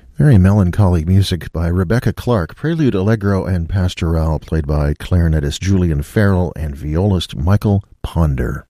Very melancholy music by Rebecca Clark, prelude allegro and pastoral played by clarinetist Julian Farrell and violist Michael Ponder.